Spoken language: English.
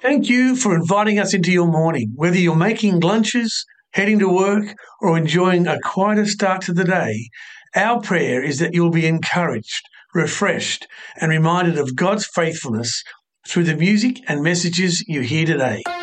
Thank you for inviting us into your morning. Whether you're making lunches, heading to work, or enjoying a quieter start to the day, our prayer is that you'll be encouraged, refreshed, and reminded of God's faithfulness through the music and messages you hear today.